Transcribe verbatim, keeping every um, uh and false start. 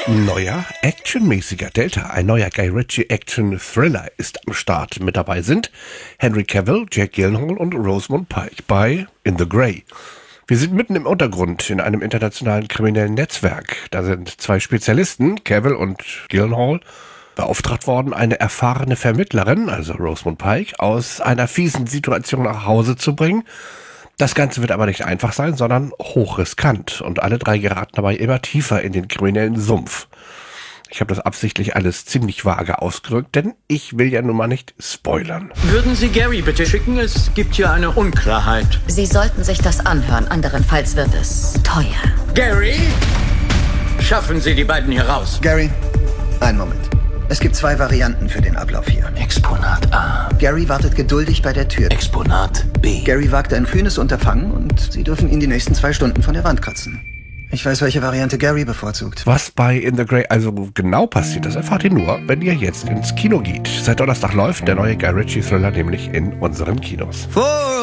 Neuer, actionmäßiger Delta, ein neuer Guy Ritchie Action-Thriller ist am Start. Mit dabei sind Henry Cavill, Jake Gyllenhaal und Rosamund Pike bei In the Grey. Wir sind mitten im Untergrund in einem internationalen kriminellen Netzwerk. Da sind zwei Spezialisten, Cavill und Gyllenhaal, beauftragt worden, eine erfahrene Vermittlerin, also Rosamund Pike, aus einer fiesen Situation nach Hause zu bringen. Das Ganze wird aber nicht einfach sein, sondern hochriskant. Und alle drei geraten dabei immer tiefer in den kriminellen Sumpf. Ich habe das absichtlich alles ziemlich vage ausgedrückt, denn ich will ja nun mal nicht spoilern. Würden Sie Gary bitte schicken? Es gibt hier eine Unklarheit. Sie sollten sich das anhören, anderenfalls wird es teuer. Gary? Schaffen Sie die beiden hier raus. Gary, einen Moment. Es gibt zwei Varianten für den Ablauf hier. Exponat A. Gary wartet geduldig bei der Tür. Exponat B. Gary wagt ein kühnes Unterfangen und Sie dürfen ihn die nächsten zwei Stunden von der Wand kratzen. Ich weiß, welche Variante Gary bevorzugt. Was bei In the Grey also genau passiert, das erfahrt ihr nur, wenn ihr jetzt ins Kino geht. Seit Donnerstag läuft der neue Guy Ritchie Thriller nämlich in unseren Kinos. Vor